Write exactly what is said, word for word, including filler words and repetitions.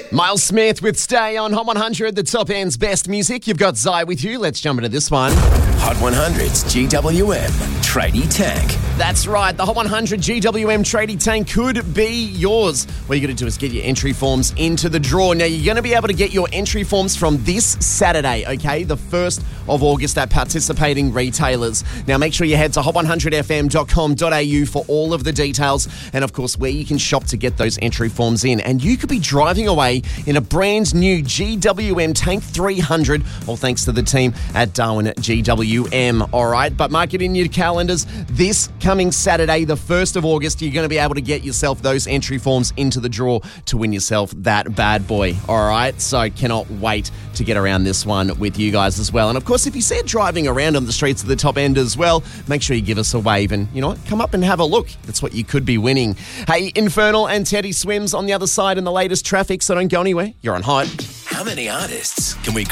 Miles Smith with Stay on Hot one hundred, the top end's best music. You've got Zai with you. Let's jump into this one. Hot one hundred's G W M Tradie Tank. That's right. The Hot one hundred G W M Tradie Tank could be yours. What you're going to do is get your entry forms into the draw. Now, you're going to be able to get your entry forms from this Saturday, okay? The first of August at participating retailers. Now, make sure you head to hot one hundred f m dot com dot a u for all of the details and, of course, where you can shop to get those entry forms in. And you could be driving away in a brand new G W M Tank three hundred, all thanks to the team at Darwin G W M, all right? But mark it in your calendars. This coming Saturday, the first of August, you're going to be able to get yourself those entry forms into the draw to win yourself that bad boy, all right? So cannot wait to get around this one with you guys as well. And, of course, if you see it driving around on the streets of the top end as well, make sure you give us a wave and, you know what, come up and have a look. That's what you could be winning. Hey, Infernal and Teddy Swims on the other side in the latest traffic, so don't go anywhere. You're on Hot. How many artists can we